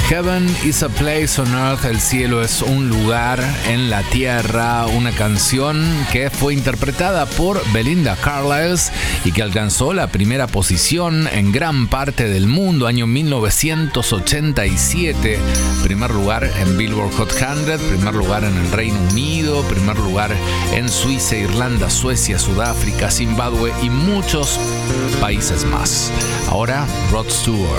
Heaven is a place on earth, el cielo es un lugar en la tierra, una canción que fue interpretada por Belinda Carlisle y que alcanzó la primera posición en gran parte del mundo, año 1987, primer lugar en Billboard Hot 100, primer lugar en el Reino Unido, primer lugar en Suiza, Irlanda, Suecia, Sudáfrica, Zimbabue y muchos países más. Ahora Rod Stewart.